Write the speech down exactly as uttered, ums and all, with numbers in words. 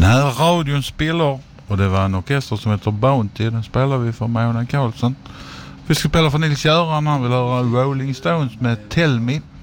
här radion spelar, och det var en orkester som heter Bounty. Den spelar vi för Mona Karlsson. Vi ska spela för Nils Göran. Han vill höra Rolling Stones med Tell Me.